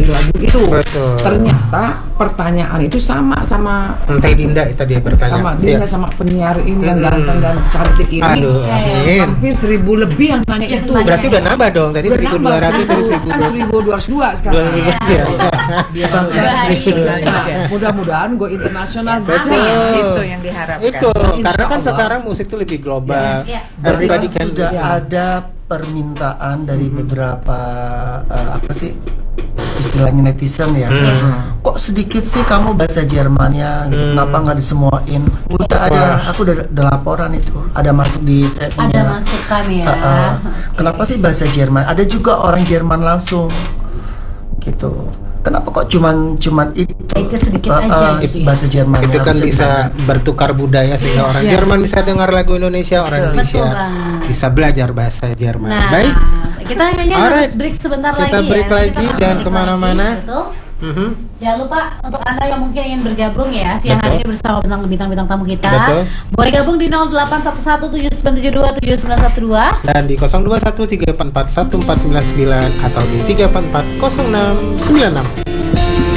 di lagu itu. Betul. Ternyata pertanyaan itu sama Teh Dinda itu dia bertanya. sama dia sama penyiar ini yang ganteng dan cantik ini. Aduh, amin. Hampir 1000 lebih yang nanya itu. Berarti udah nambah dong, tadi Udah nambah, 1200 tadi 1202 sekarang. 1200 ya. Mudah-mudahan go internasional. Betul. Itu yang diharapkan. Itu karena kan Allah. sekarang musik itu lebih global. Berarti kan Everybody can sudah listen. ada permintaan dari beberapa apa sih istilahnya netizen ya. Kok sedikit sih kamu bahasa Jermannya? Gitu. Kenapa nggak disemuain? Udah ada, aku udah laporan itu. Ada masuk di Ada setnya. masukan ya. Kenapa sih bahasa Jerman? Ada juga orang Jerman langsung gitu. Kenapa kok cuman itu? Itu sedikit aja sih. Bahasa Jerman Itu kan bisa bertukar budaya sehingga orang Jerman bisa dengar lagu Indonesia, orang Indonesia banget. bisa belajar bahasa Jerman. Nah, Baik, kita kayaknya Alright. harus break sebentar Kita lagi break ya. lagi, Kita jangan break kemana-mana. lagi, betul. Mhm. Jangan lupa untuk Anda yang mungkin ingin bergabung ya siang hari ini bersama bintang-bintang tamu kita. Betul. Boleh gabung di 081179727912 Dan di 0213441499 atau di 3440696.